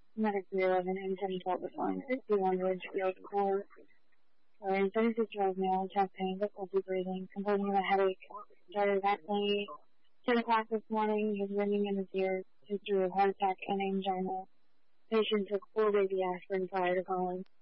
Medic 311 and 1012 is on 61 Ridgefield Court. In 36-year-old male, chest pain, difficulty breathing, complaining of a headache. Started approximately 10 o'clock this morning. He was ringing in his ears, history of heart attack and angina. Patient took 4 baby aspirin prior to calling.